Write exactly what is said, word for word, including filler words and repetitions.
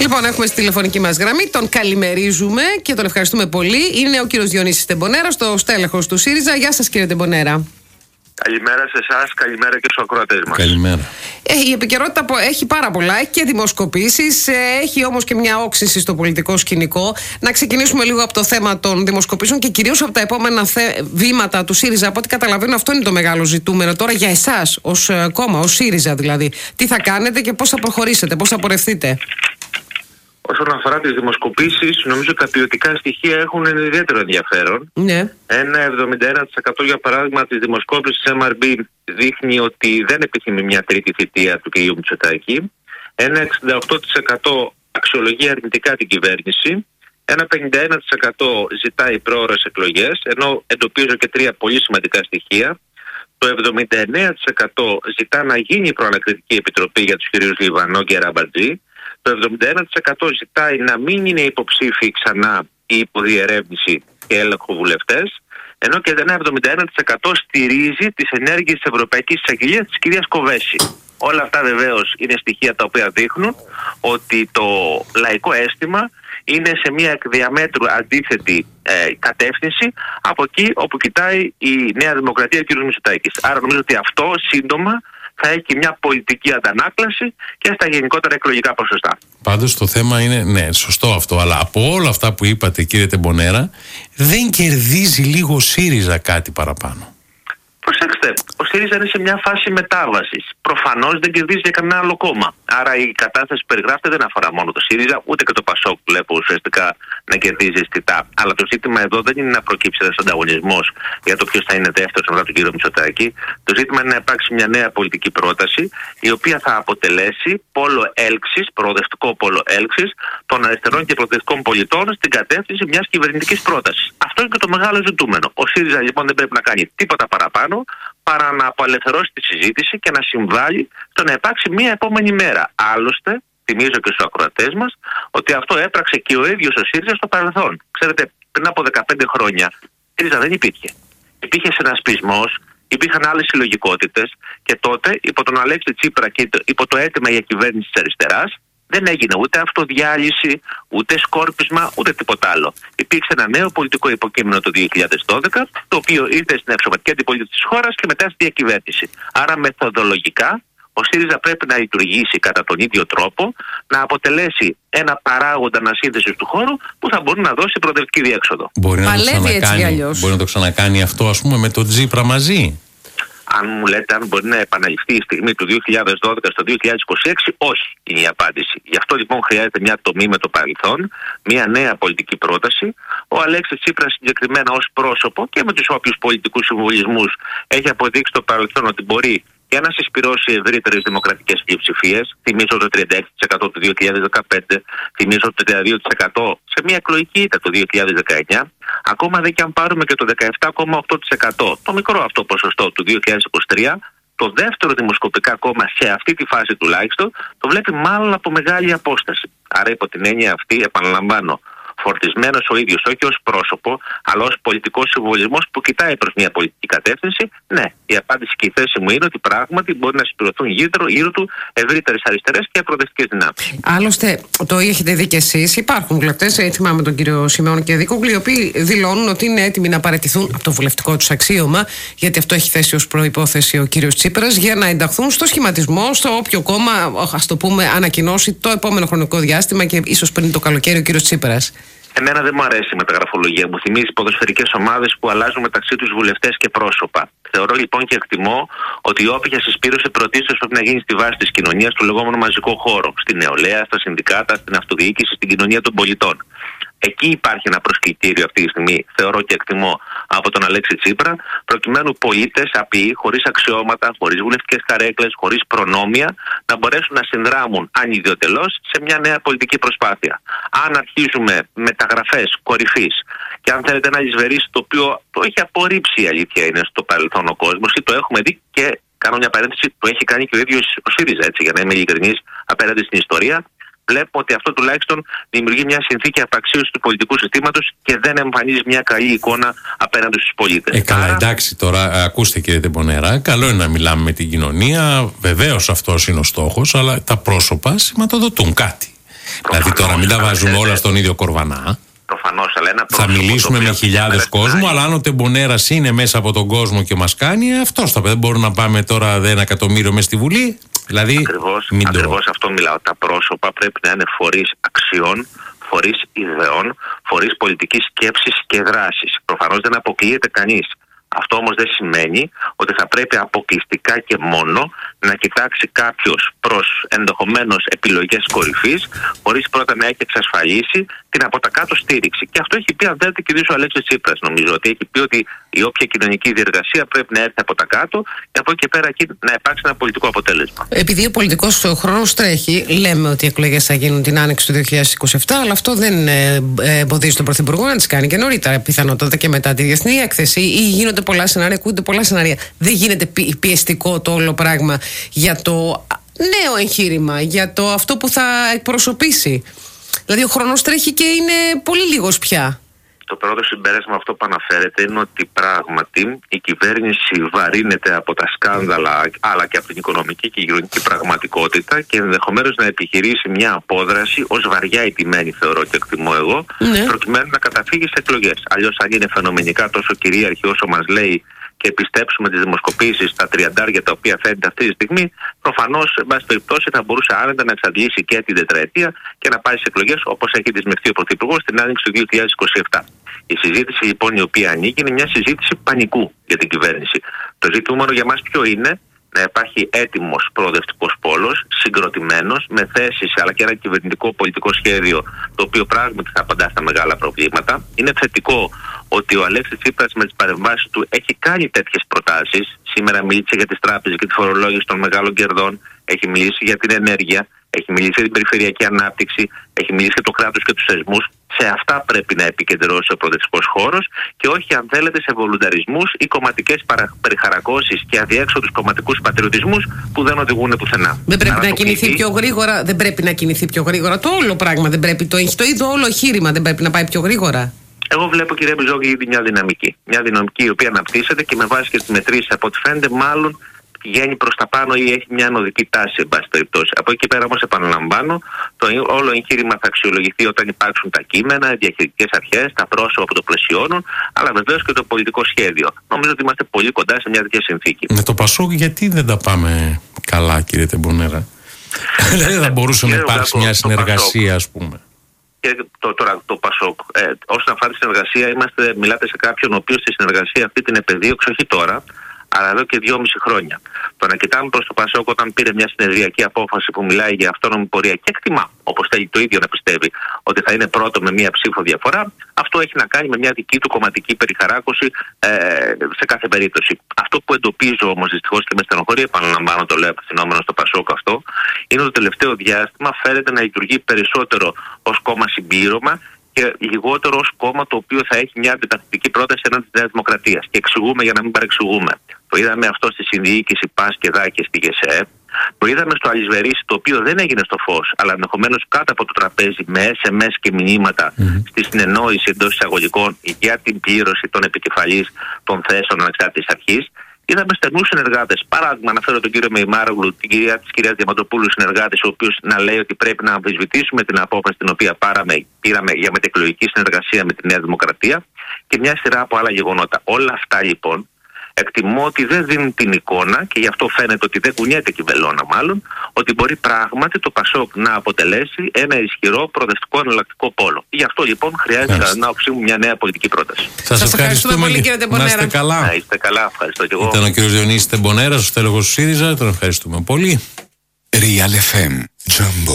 Λοιπόν, έχουμε στη τηλεφωνική μας γραμμή, τον καλημερίζουμε και τον ευχαριστούμε πολύ. Είναι ο κύριος Διονύσης Τεμπονέρας, το στέλεχος του ΣΥΡΙΖΑ. Γεια σας, κύριε Τεμπονέρα. Καλημέρα σε εσάς, καλημέρα και στους ακροατές μας. Καλημέρα. Ε, η επικαιρότητα έχει πάρα πολλά, έχει και δημοσκοπήσεις, έχει όμως και μια όξυνση στο πολιτικό σκηνικό. Να ξεκινήσουμε λίγο από το θέμα των δημοσκοπήσεων και κυρίως από τα επόμενα θε... βήματα του ΣΥΡΙΖΑ. Από ό,τι καταλαβαίνω, αυτό είναι το μεγάλο ζητούμενο τώρα για εσάς, ως κόμμα, ως ΣΥΡΙΖΑ δηλαδή. Τι θα κάνετε και πώς θα προχωρήσετε, πώς θα πορευτείτε. Όσον αφορά τις δημοσκοπήσεις, νομίζω τα ποιοτικά στοιχεία έχουν ιδιαίτερο ενδιαφέρον. Ναι. Ένα εβδομήντα ένα τοις εκατό για παράδειγμα της δημοσκόπησης εμ αρ μπι δείχνει ότι δεν επιθυμεί μια τρίτη θητεία του κ. Μητσοτάκη. Ένα εξήντα οκτώ τοις εκατό αξιολογεί αρνητικά την κυβέρνηση. Ένα πενήντα ένα τοις εκατό ζητάει πρόωρες εκλογές, ενώ εντοπίζω και τρία πολύ σημαντικά στοιχεία. Το εβδομήντα εννέα τοις εκατό ζητά να γίνει η προανακριτική επιτροπή για τους κυρίους Λιβανό και Ραμπατζή. Το εβδομήντα ένα τοις εκατό ζητάει να μην είναι υποψήφιοι ξανά η υποδιερεύνηση και έλεγχο βουλευτές, ενώ και ένα εβδομήντα ένα τοις εκατό στηρίζει τις ενέργειες της Ευρωπαϊκής Εισαγγελίας της κυρίας Κοβέση. Όλα αυτά βεβαίως είναι στοιχεία τα οποία δείχνουν ότι το λαϊκό αίσθημα είναι σε μια εκ διαμέτρου αντίθετη ε, κατεύθυνση από εκεί όπου κοιτάει η Νέα Δημοκρατία και ο κ. Μητσοτάκης. Άρα νομίζω ότι αυτό σύντομα θα έχει μια πολιτική αντανάκλαση και στα γενικότερα εκλογικά ποσοστά. Πάντως το θέμα είναι, ναι, σωστό αυτό, αλλά από όλα αυτά που είπατε, κύριε Τεμπονέρα, δεν κερδίζει λίγο ο ΣΥΡΙΖΑ κάτι παραπάνω? Προσέξτε, ο ΣΥΡΙΖΑ είναι σε μια φάση μετάβασης. Προφανώς δεν κερδίζει για κανένα άλλο κόμμα. Άρα η κατάσταση που περιγράφεται δεν αφορά μόνο το ΣΥΡΙΖΑ, ούτε και το ΠΑΣΟΚ που βλέπω ουσιαστικά να κερδίζει αισθητά. Αλλά το ζήτημα εδώ δεν είναι να προκύψει ένας ανταγωνισμός για το ποιος θα είναι δεύτερος μετά τον κύριο Μητσοτάκη. Το ζήτημα είναι να υπάρξει μια νέα πολιτική πρόταση, η οποία θα αποτελέσει πόλο έλξης, προοδευτικό πόλο έλξης των αριστερών και προοδευτικών πολιτών στην κατεύθυνση μιας κυβερνητικής πρότασης. Αυτό είναι και το μεγάλο ζητούμενο. Ο ΣΥΡΙΖΑ λοιπόν δεν πρέπει να κάνει τίποτα παραπάνω παρά να απελευθερώσει τη συζήτηση και να συμβάλλει στο να υπάρξει μια επόμενη μέρα. Άλλωστε, θυμίζω και στους ακροατές μας ότι αυτό έπραξε και ο ίδιος ο ΣΥΡΙΖΑ στο παρελθόν. Ξέρετε, πριν από δεκαπέντε χρόνια, ο ΣΥΡΙΖΑ δεν υπήρχε. Υπήρχε συνασπισμός, υπήρχαν άλλες συλλογικότητες και τότε υπό τον Αλέξη Τσίπρα και υπό το αίτημα για κυβέρνηση της αριστεράς δεν έγινε ούτε αυτοδιάλυση, ούτε σκόρπισμα, ούτε τίποτα άλλο. Υπήρξε ένα νέο πολιτικό υποκείμενο το δύο χιλιάδες δώδεκα, το οποίο ήρθε στην αξιωματική αντιπολίτευση της χώρας και μετά στη διακυβέρνηση. Άρα, μεθοδολογικά, ο ΣΥΡΙΖΑ πρέπει να λειτουργήσει κατά τον ίδιο τρόπο, να αποτελέσει ένα παράγοντα ανασύνθεσης του χώρου που θα μπορεί να δώσει προοδευτική διέξοδο. Μπορεί να, το ξανακάνει, μπορεί να το ξανακάνει αυτό, ας πούμε, με τον Τσίπρα μαζί? Αν μου λέτε αν μπορεί να επαναληφθεί η στιγμή του δύο χιλιάδες δώδεκα στο δύο χιλιάδες είκοσι έξι, όχι είναι η απάντηση. Γι' αυτό λοιπόν χρειάζεται μια τομή με το παρελθόν, μια νέα πολιτική πρόταση. Ο Αλέξης Τσίπρας συγκεκριμένα ως πρόσωπο και με τους όποιους πολιτικούς συμβολισμούς έχει αποδείξει το παρελθόν ότι μπορεί και να συσπυρώσει ευρύτερες δημοκρατικές πλειοψηφίες. Θυμίζω το τριάντα έξι τοις εκατό του δύο χιλιάδες δεκαπέντε, θυμίζω το τριάντα δύο τοις εκατό σε μια εκλογική ήττα το δύο χιλιάδες δεκαεννιά. Ακόμα δε και αν πάρουμε και το δεκαεπτά κόμμα οκτώ τοις εκατό, το μικρό αυτό ποσοστό του δύο χιλιάδες είκοσι τρία, το δεύτερο δημοσκοπικά κόμμα σε αυτή τη φάση τουλάχιστον το βλέπει μάλλον από μεγάλη απόσταση. Άρα υπό την έννοια αυτή, επαναλαμβάνω, φορτισμένος ο ίδιος όχι ως πρόσωπο, αλλά ως πολιτικός συμβολισμός που κοιτάει προς μια πολιτική κατεύθυνση, ναι, η απάντηση και η θέση μου είναι ότι πράγματι μπορεί να συμπληρωθούν γύρω, γύρω του ευρύτερες αριστερές και προοδευτικές δυνάμεις. Άλλωστε, το έχετε δει και εσείς, υπάρχουν βουλευτές, θυμάμαι τον κύριο Σιμεών και Δίκογλου, οι οποίοι δηλώνουν ότι είναι έτοιμοι να παραιτηθούν από το βουλευτικό τους αξίωμα, γιατί αυτό έχει θέσει ως προϋπόθεση ο κύριος Τσίπρας, για να ενταχθούν στο σχηματισμό, στο όποιο κόμμα, ας το πούμε, ανακοινώσει το επόμενο χρονικό διάστημα και ίσως πριν το καλοκαίρι ο κύριος Τσίπρας. Εμένα δεν μου αρέσει η μεταγραφολογία. Μου θυμίζει ποδοσφαιρικές ομάδες που αλλάζουν μεταξύ τους βουλευτές και πρόσωπα. Θεωρώ λοιπόν και εκτιμώ ότι η όποια συσπήρωση πρωτίστως πρέπει να γίνει στη βάση της κοινωνίας, του λεγόμενου μαζικό χώρο. Στην νεολαία, στα συνδικάτα, στην αυτοδιοίκηση, στην κοινωνία των πολιτών. Εκεί υπάρχει ένα προσκλητήριο αυτή τη στιγμή, θεωρώ και εκτιμώ, από τον Αλέξη Τσίπρα, προκειμένου πολίτες απειοί, χωρίς αξιώματα, χωρίς βουλευτικές καρέκλες, χωρίς προνόμια, να μπορέσουν να συνδράμουν ανιδιοτελώς σε μια νέα πολιτική προσπάθεια. Αν αρχίζουμε μεταγραφές κορυφής και αν θέλετε ένα εισβερίσι το οποίο το έχει απορρίψει, η αλήθεια είναι, στο παρελθόν ο κόσμος, ή το έχουμε δει και κάνω μια παρένθεση, το έχει κάνει και ο ίδιος ο ΣΥΡΙΖΑ, έτσι, για να είμαι ειλικρινής απέναντι στην ιστορία. Βλέπουμε ότι αυτό τουλάχιστον δημιουργεί μια συνθήκη απαξίωσης του πολιτικού συστήματος και δεν εμφανίζει μια καλή εικόνα απέναντι στους πολίτες. Ε, καλά, Άρα... εντάξει, τώρα ακούστε κύριε Τεμπονέρα, καλό είναι να μιλάμε με την κοινωνία, βεβαίως αυτός είναι ο στόχος, αλλά τα πρόσωπα σηματοδοτούν κάτι. Δηλαδή τώρα μην τα βάζουμε όλα στον ίδιο κορβανά. Προφανώς, αλλά ένα θα μιλήσουμε με χιλιάδες κόσμο, αλλά αν ο Τεμπονέρας είναι μέσα από τον κόσμο και μας κάνει, αυτός θα πει. Δεν μπορούμε να πάμε τώρα ένα εκατομμύριο μέσα στη Βουλή. Δηλαδή, ακριβώς, ακριβώς το... αυτό μιλάω. Τα πρόσωπα πρέπει να είναι φορείς αξιών, φορείς ιδεών, φορείς πολιτικής σκέψης και δράσης. Προφανώς δεν αποκλείεται κανείς. Αυτό όμως δεν σημαίνει ότι θα πρέπει αποκλειστικά και μόνο να κοιτάξει κάποιος προς ενδεχομένως επιλογές κορυφής, χωρίς πρώτα να έχει εξασφαλίσει την από τα κάτω στήριξη. Και αυτό έχει πει, αν θέλετε, και ο Αλέξης Τσίπρας. Νομίζω ότι έχει πει ότι η όποια κοινωνική διεργασία πρέπει να έρθει από τα κάτω και από εκεί και πέρα να υπάρξει ένα πολιτικό αποτέλεσμα. Επειδή ο πολιτικός χρόνος τρέχει, λέμε ότι οι εκλογές θα γίνουν την άνοιξη του δύο χιλιάδες είκοσι επτά, αλλά αυτό δεν εμποδίζει τον Πρωθυπουργό να τις κάνει και νωρίτερα, πιθανότατα και μετά τη διεθνή έκθεση, ή γίνονται πολλά σενάρια, ακούγονται πολλά σενάρια. Δεν γίνεται πιεστικό το όλο πράγμα για το νέο εγχείρημα, για το αυτό που θα εκπροσωπήσει? Δηλαδή ο χρόνος τρέχει και είναι πολύ λίγος πια. Το πρώτο συμπέρασμα αυτό που αναφέρεται είναι ότι πράγματι η κυβέρνηση βαρύνεται από τα σκάνδαλα, αλλά και από την οικονομική και κοινωνική πραγματικότητα, και ενδεχομένως να επιχειρήσει μια απόδραση ως βαριά ηττημένη, θεωρώ και εκτιμώ εγώ, ναι, προκειμένου να καταφύγει σε εκλογές. Αλλιώς, αν είναι φαινομενικά τόσο κυρίαρχη όσο μας λέει και πιστέψουμε τις δημοσκοπήσεις στα τριαντάρια τα οποία φαίνεται αυτή τη στιγμή, προφανώς, εν πάση περιπτώσει, θα μπορούσε άνετα να εξαντλήσει και την τετραετία και να πάει σε εκλογές όπως έχει δεσμευτεί ο Πρωθυπουργός στην άνοιξη του δύο χιλιάδες είκοσι επτά. Η συζήτηση λοιπόν η οποία ανοίγει είναι μια συζήτηση πανικού για την κυβέρνηση. Το ζητούμενο για μας ποιο είναι? Να υπάρχει έτοιμος προοδευτικός πόλος, συγκροτημένος, με θέσεις αλλά και ένα κυβερνητικό πολιτικό σχέδιο το οποίο πράγματι θα απαντά στα μεγάλα προβλήματα. Είναι θετικό ότι ο Αλέξης Τσίπρας με τις παρεμβάσεις του έχει κάνει τέτοιες προτάσεις. Σήμερα μίλησε για τις τράπεζες και τη φορολόγηση των μεγάλων κερδών, έχει μιλήσει για την ενέργεια, έχει μιλήσει για την περιφερειακή ανάπτυξη, έχει μιλήσει για το κράτος και τους θεσμούς. Σε αυτά πρέπει να επικεντρώσει ο προοδευτικός χώρος και όχι, αν θέλετε, σε βολουνταρισμούς ή κομματικές περιχαρακώσεις και αδιέξοδους κομματικούς πατριωτισμούς που δεν οδηγούν πουθενά. Δεν πρέπει να, να κινηθεί πιο γρήγορα, δεν πρέπει να κινηθεί πιο γρήγορα το όλο πράγμα, δεν πρέπει, το, το ίδιο όλο εγχείρημα δεν πρέπει να πάει πιο γρήγορα? Εγώ βλέπω, κύριε Μπιζόγλη, μια δυναμική. Μια δυναμική η οποία αναπτύσσεται και με βάση και τις μετρήσεις από ό,τι φαίνεται, μάλλον πηγαίνει προς τα πάνω ή έχει μια ανωδική τάση, εν πάση περιπτώσει. Από εκεί και πέρα όμως, επαναλαμβάνω, το όλο εγχείρημα θα αξιολογηθεί όταν υπάρξουν τα κείμενα, οι διαχειριστικές αρχές, τα πρόσωπα που το πλαισιώνουν, αλλά βεβαίως και το πολιτικό σχέδιο. Νομίζω ότι είμαστε πολύ κοντά σε μια τέτοια συνθήκη. Με το Πασόκ, γιατί δεν τα πάμε καλά, κύριε Τεμπονέρα? Δεν θα μπορούσε να υπάρξει μια συνεργασία, ας πούμε? Και το, τώρα το Πασόκ, ε, όσον αφορά τη συνεργασία, είμαστε, μιλάτε σε κάποιον ο οποίος τη συνεργασία αυτή την επεδίωξε όχι τώρα, αλλά εδώ και δυόμιση χρόνια. Το να κοιτάμε προς το Πασόκ όταν πήρε μια συνεδριακή απόφαση που μιλάει για αυτόνομη πορεία και εκτιμά, όπως θέλει το ίδιο να πιστεύει, ότι θα είναι πρώτο με μια ψήφο διαφορά, αυτό έχει να κάνει με μια δική του κομματική περιχαράκωση ε, σε κάθε περίπτωση. Αυτό που εντοπίζω όμως δυστυχώς και με στενοχωρεί, επαναλαμβάνω, το λέω απευθυνόμενο στο Πασόκ αυτό, είναι ότι το τελευταίο διάστημα φαίνεται να λειτουργεί περισσότερο ως κόμμα συμπλήρωμα και λιγότερο ως κόμμα το οποίο θα έχει μια αντιτακτική πρόταση έναντι της Νέας Δημοκρατίας. Και εξηγούμε για να μην παρεξηγούμε. Το είδαμε αυτό στη συνδιοίκηση ΠΑΣ και ΔΑ και στη ΓΕΣΕ. Το είδαμε στο Αλυσβερίσι, το οποίο δεν έγινε στο φως, αλλά ενδεχομένως κάτω από το τραπέζι με ες εμ ες και μηνύματα mm-hmm. στη συνεννόηση εντός εισαγωγικών για την πλήρωση των επικεφαλής των θέσεων ανεξάρτητης αρχής. Είδαμε στενούς συνεργάτες. Παράδειγμα, αναφέρω τον κύριο Μεϊμάρογλου, την κυρία της κυρίας Διαμαντοπούλου, συνεργάτες, ο οποίος να λέει ότι πρέπει να αμφισβητήσουμε την απόφαση την οποία πάραμε, πήραμε για μετεκλογική συνεργασία με τη Νέα Δημοκρατία και μια σειρά από άλλα γεγονότα. Όλα αυτά λοιπόν εκτιμώ ότι δεν δίνουν την εικόνα και γι' αυτό φαίνεται ότι δεν κουνιέται και η βελόνα, μάλλον, ότι μπορεί πράγματι το Πασόκ να αποτελέσει ένα ισχυρό προοδευτικό εναλλακτικό πόλο. Γι' αυτό λοιπόν χρειάζεται κατά την άποψή μου μια νέα πολιτική πρόταση. Σας ευχαριστούμε πολύ, κύριε Τεμπονέρα. Να είστε καλά. Να είστε καλά, ευχαριστώ και εγώ. Ήταν ο κύριος Διονύσης Τεμπονέρας, ο στέλεχος του ΣΥΡΙΖΑ, τον ευχαριστούμε πολύ. Real εφ εμ Jumbo.